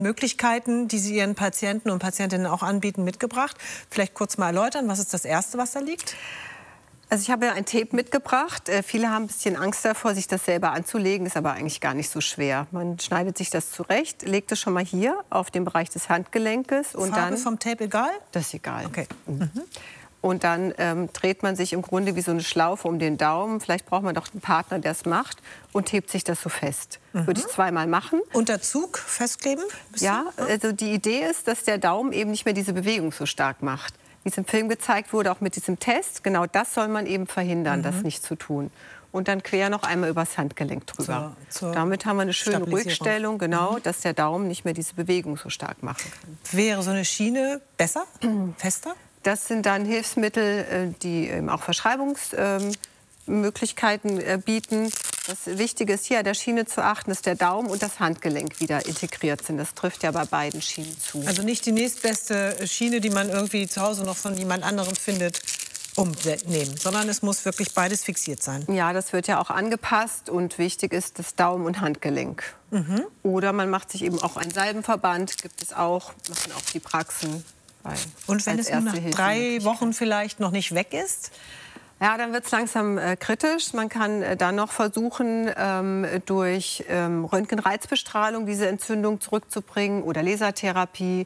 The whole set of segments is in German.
Möglichkeiten, die Sie Ihren Patienten und Patientinnen auch anbieten, mitgebracht. Vielleicht kurz mal erläutern, was ist das Erste, was da liegt? Also ich habe ja ein Tape mitgebracht. Viele haben ein bisschen Angst davor, sich das selber anzulegen. Ist aber eigentlich gar nicht so schwer. Man schneidet sich das zurecht, legt es schon mal hier auf den Bereich des Handgelenkes. Und Farbe dann vom Tape egal? Das ist egal. Okay. Und dann dreht man sich im Grunde wie so eine Schlaufe um den Daumen. Vielleicht braucht man doch einen Partner, der es macht. Und hebt sich das so fest. Würde ich zweimal machen. Unter Zug festkleben? Ja, also die Idee ist, dass der Daumen eben nicht mehr diese Bewegung so stark macht. Wie es im Film gezeigt wurde, auch mit diesem Test. Genau das soll man eben verhindern, das nicht zu tun. Und dann quer noch einmal übers Handgelenk drüber. Damit haben wir eine schöne Ruhigstellung, genau, dass der Daumen nicht mehr diese Bewegung so stark machen kann. Wäre so eine Schiene besser, fester? Das sind dann Hilfsmittel, die eben auch Verschreibungsmöglichkeiten bieten. Das Wichtige ist hier an der Schiene zu achten, dass der Daumen und das Handgelenk wieder integriert sind. Das trifft ja bei beiden Schienen zu. Also nicht die nächstbeste Schiene, die man irgendwie zu Hause noch von jemand anderem findet, umnehmen, sondern es muss wirklich beides fixiert sein. Ja, das wird ja auch angepasst und wichtig ist das Daumen- und Handgelenk. Oder man macht sich eben auch einen Salbenverband, gibt es auch, machen auch die Praxen. Und wenn es nur nach 3 Wochen vielleicht noch nicht weg ist? Ja, dann wird es langsam kritisch. Man kann dann noch versuchen, durch Röntgenreizbestrahlung diese Entzündung zurückzubringen oder Lasertherapie,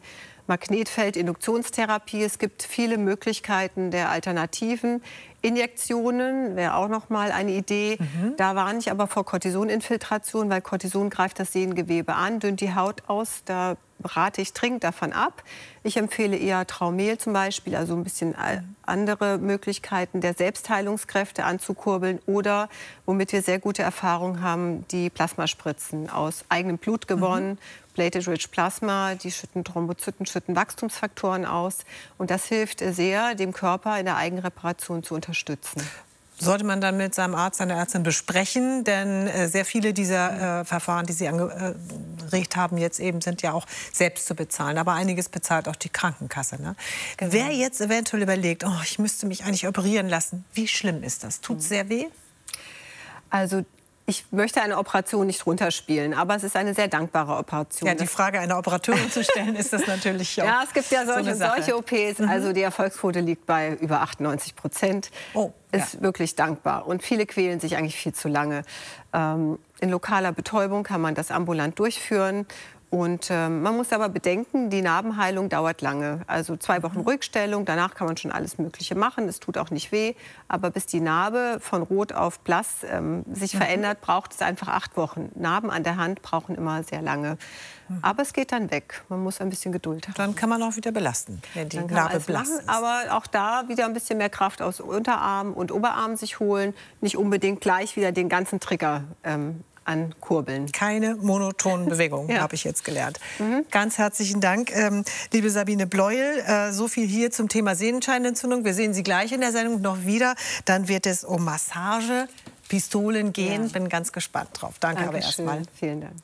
Magnetfeldinduktionstherapie. Es gibt viele Möglichkeiten der Alternativen. Injektionen wäre auch noch mal eine Idee. Da warne ich aber vor Cortisoninfiltration, weil Cortison greift das Sehengewebe an, dünnt die Haut aus. Da rate ich dringend davon ab. Ich empfehle eher Traumel zum Beispiel, also ein bisschen andere Möglichkeiten der Selbstheilungskräfte anzukurbeln oder, womit wir sehr gute Erfahrungen haben, die Plasmaspritzen aus eigenem Blut gewonnen. Platelet-rich Plasma, die schütten Thrombozyten, schütten Wachstumsfaktoren aus. Und das hilft sehr, dem Körper in der Eigenreparation zu unterstützen. Sollte man dann mit seinem Arzt, seiner Ärztin besprechen, denn sehr viele dieser Verfahren, die Sie angeregt haben, jetzt eben sind ja auch selbst zu bezahlen. Aber einiges bezahlt auch die Krankenkasse. Ne? Genau. Wer jetzt eventuell überlegt, oh, ich müsste mich eigentlich operieren lassen, wie schlimm ist das? Tut es sehr weh? Also ich möchte eine Operation nicht runterspielen, aber es ist eine sehr dankbare Operation. Ja, die Frage, einer Operateurin zu stellen, ist das natürlich auch. Ja, es gibt ja solche, so solche OPs. Also die Erfolgsquote liegt bei über 98%. Oh, ist wirklich dankbar. Und viele quälen sich eigentlich viel zu lange. In lokaler Betäubung kann man das ambulant durchführen. Und man muss aber bedenken, die Narbenheilung dauert lange. Also 2 Wochen Ruhigstellung, danach kann man schon alles Mögliche machen. Es tut auch nicht weh. Aber bis die Narbe von rot auf blass sich verändert, braucht es einfach 8 Wochen. Narben an der Hand brauchen immer sehr lange. Aber es geht dann weg. Man muss ein bisschen Geduld haben. Dann kann man auch wieder belasten, wenn die Narbe blass ist. Aber auch da wieder ein bisschen mehr Kraft aus Unterarm und Oberarm sich holen. Nicht unbedingt gleich wieder den ganzen Trigger ankurbeln. Keine monotonen Bewegungen, habe ich jetzt gelernt. Ganz herzlichen Dank, liebe Sabine Bleuel. So viel hier zum Thema Sehnenscheinentzündung. Wir sehen Sie gleich in der Sendung noch wieder. Dann wird es um Massage, Pistolen gehen. Bin ganz gespannt drauf. Danke aber erstmal. Vielen Dank.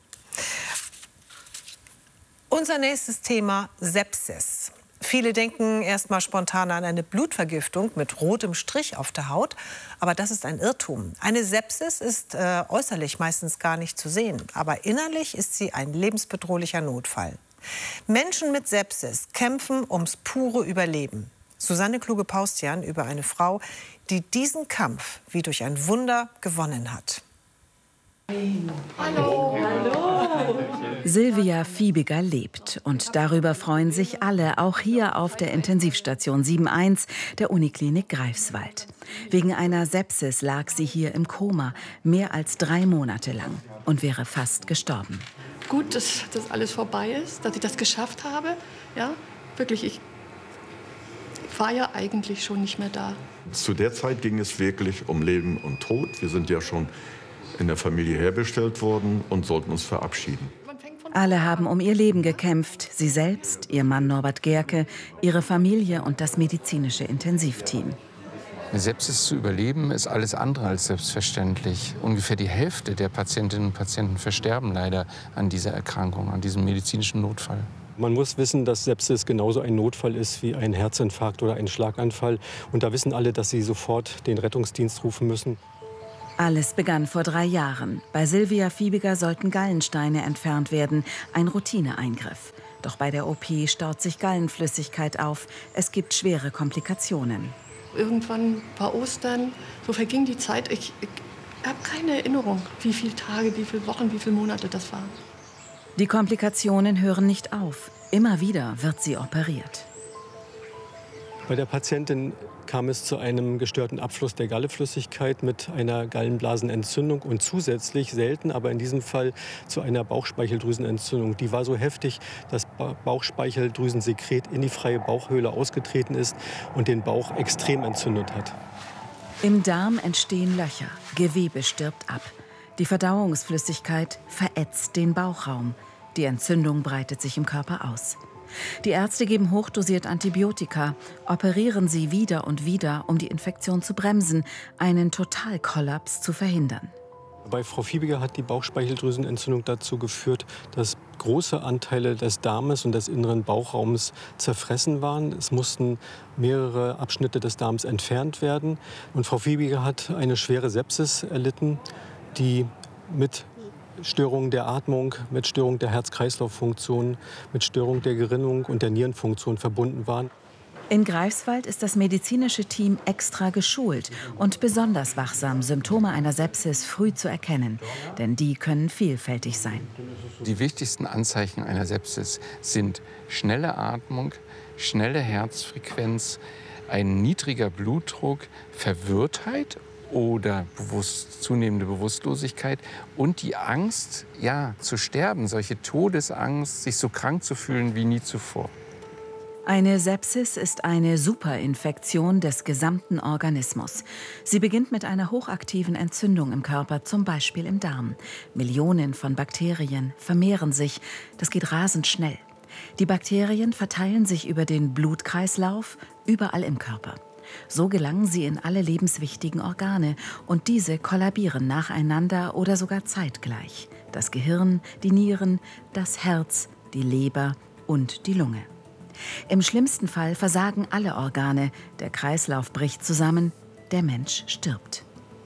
Unser nächstes Thema: Sepsis. Viele denken erst mal spontan an eine Blutvergiftung mit rotem Strich auf der Haut. Aber das ist ein Irrtum. Eine Sepsis ist äußerlich meistens gar nicht zu sehen. Aber innerlich ist sie ein lebensbedrohlicher Notfall. Menschen mit Sepsis kämpfen ums pure Überleben. Susanne Kluge-Paustian über eine Frau, die diesen Kampf wie durch ein Wunder gewonnen hat. Hallo. Hallo. Silvia Fiebiger lebt und darüber freuen sich alle, auch hier auf der Intensivstation 7.1 der Uniklinik Greifswald. Wegen einer Sepsis lag sie hier im Koma, mehr als 3 Monate lang und wäre fast gestorben. Gut, dass das alles vorbei ist, dass ich das geschafft habe. Ja, wirklich, ich war ja eigentlich schon nicht mehr da. Zu der Zeit ging es wirklich um Leben und Tod. Wir sind ja schon in der Familie herbestellt worden und sollten uns verabschieden. Alle haben um ihr Leben gekämpft. Sie selbst, ihr Mann Norbert Gerke, ihre Familie und das medizinische Intensivteam. Eine Sepsis zu überleben ist alles andere als selbstverständlich. Ungefähr die Hälfte der Patientinnen und Patienten versterben leider an dieser Erkrankung, an diesem medizinischen Notfall. Man muss wissen, dass Sepsis genauso ein Notfall ist wie ein Herzinfarkt oder ein Schlaganfall. Und da wissen alle, dass sie sofort den Rettungsdienst rufen müssen. Alles begann vor 3 Jahren. Bei Silvia Fiebiger sollten Gallensteine entfernt werden, ein Routineeingriff. Doch bei der OP staut sich Gallenflüssigkeit auf. Es gibt schwere Komplikationen. Irgendwann war Ostern, so verging die Zeit. Ich habe keine Erinnerung, wie viele Tage, wie viele Wochen, wie viele Monate das war. Die Komplikationen hören nicht auf. Immer wieder wird sie operiert. Bei der Patientin kam es zu einem gestörten Abfluss der Galleflüssigkeit mit einer Gallenblasenentzündung und zusätzlich, selten, aber in diesem Fall, zu einer Bauchspeicheldrüsenentzündung. Die war so heftig, dass Bauchspeicheldrüsensekret in die freie Bauchhöhle ausgetreten ist und den Bauch extrem entzündet hat. Im Darm entstehen Löcher, Gewebe stirbt ab. Die Verdauungsflüssigkeit verätzt den Bauchraum. Die Entzündung breitet sich im Körper aus. Die Ärzte geben hochdosiert Antibiotika, operieren sie wieder und wieder, um die Infektion zu bremsen, einen Totalkollaps zu verhindern. Bei Frau Fiebiger hat die Bauchspeicheldrüsenentzündung dazu geführt, dass große Anteile des Darmes und des inneren Bauchraums zerfressen waren. Es mussten mehrere Abschnitte des Darms entfernt werden. Und Frau Fiebiger hat eine schwere Sepsis erlitten, die mit Störungen der Atmung, mit Störung der Herz-Kreislauf-Funktion, mit Störung der Gerinnung und der Nierenfunktion verbunden waren. In Greifswald ist das medizinische Team extra geschult und besonders wachsam, Symptome einer Sepsis früh zu erkennen. Denn die können vielfältig sein. Die wichtigsten Anzeichen einer Sepsis sind schnelle Atmung, schnelle Herzfrequenz, ein niedriger Blutdruck, Verwirrtheit oder zunehmende Bewusstlosigkeit und die Angst, ja, zu sterben, solche Todesangst, sich so krank zu fühlen wie nie zuvor. Eine Sepsis ist eine Superinfektion des gesamten Organismus. Sie beginnt mit einer hochaktiven Entzündung im Körper, zum Beispiel im Darm. Millionen von Bakterien vermehren sich. Das geht rasend schnell. Die Bakterien verteilen sich über den Blutkreislauf überall im Körper. So gelangen sie in alle lebenswichtigen Organe und diese kollabieren nacheinander oder sogar zeitgleich. Das Gehirn, die Nieren, das Herz, die Leber und die Lunge. Im schlimmsten Fall versagen alle Organe, der Kreislauf bricht zusammen, der Mensch stirbt.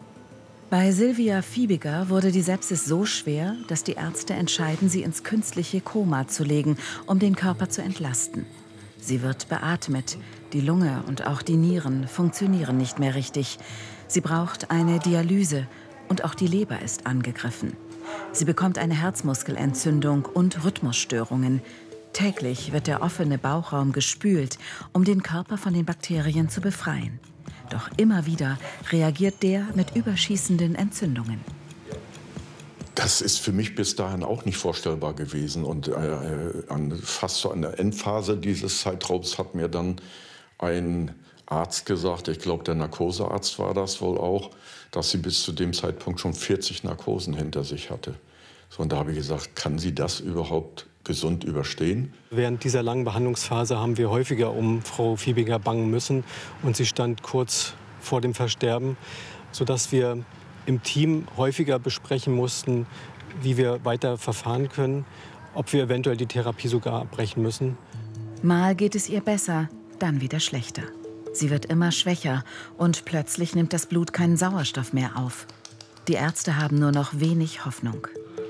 Bei Silvia Fiebiger wurde die Sepsis so schwer, dass die Ärzte entscheiden, sie ins künstliche Koma zu legen, um den Körper zu entlasten. Sie wird beatmet. Die Lunge und auch die Nieren funktionieren nicht mehr richtig. Sie braucht eine Dialyse und auch die Leber ist angegriffen. Sie bekommt eine Herzmuskelentzündung und Rhythmusstörungen. Täglich wird der offene Bauchraum gespült, um den Körper von den Bakterien zu befreien. Doch immer wieder reagiert der mit überschießenden Entzündungen. Das ist für mich bis dahin auch nicht vorstellbar gewesen. Und fast so an der Endphase dieses Zeitraums hat mir dann ein Arzt gesagt, ich glaube der Narkosearzt war das wohl auch, dass sie bis zu dem Zeitpunkt schon 40 Narkosen hinter sich hatte. So, und da habe ich gesagt, kann sie das überhaupt gesund überstehen? Während dieser langen Behandlungsphase haben wir häufiger um Frau Fiebiger bangen müssen. Und sie stand kurz vor dem Versterben, sodass wir im Team häufiger besprechen mussten, wie wir weiter verfahren können, ob wir eventuell die Therapie sogar abbrechen müssen. Mal geht es ihr besser, dann wieder schlechter. Sie wird immer schwächer und plötzlich nimmt das Blut keinen Sauerstoff mehr auf. Die Ärzte haben nur noch wenig Hoffnung.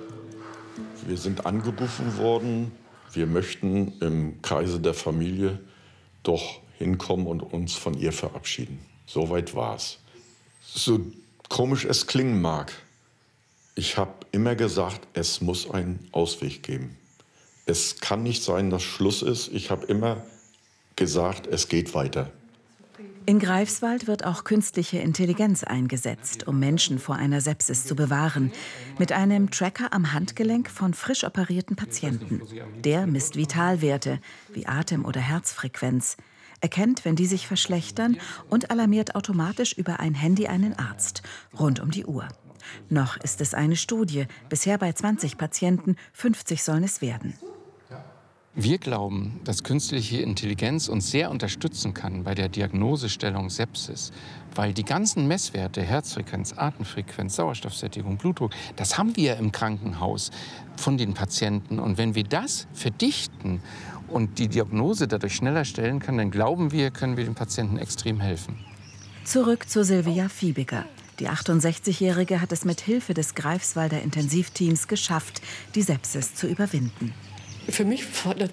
Wir sind angerufen worden, wir möchten im Kreise der Familie doch hinkommen und uns von ihr verabschieden. Soweit war es. So komisch es klingen mag, ich habe immer gesagt, es muss einen Ausweg geben. Es kann nicht sein, dass Schluss ist. Ich habe immer gesagt, es geht weiter. In Greifswald wird auch künstliche Intelligenz eingesetzt, um Menschen vor einer Sepsis zu bewahren. Mit einem Tracker am Handgelenk von frisch operierten Patienten. Der misst Vitalwerte wie Atem- oder Herzfrequenz, erkennt, wenn die sich verschlechtern und alarmiert automatisch über ein Handy einen Arzt, rund um die Uhr. Noch ist es eine Studie, bisher bei 20 Patienten, 50 sollen es werden. Wir glauben, dass künstliche Intelligenz uns sehr unterstützen kann bei der Diagnosestellung Sepsis, weil die ganzen Messwerte, Herzfrequenz, Atemfrequenz, Sauerstoffsättigung, Blutdruck, das haben wir im Krankenhaus von den Patienten. Und wenn wir das verdichten und die Diagnose dadurch schneller stellen können, dann glauben wir, können wir den Patienten extrem helfen. Zurück zu Silvia Fiebiger. Die 68-Jährige hat es mit Hilfe des Greifswalder Intensivteams geschafft, die Sepsis zu überwinden. Für mich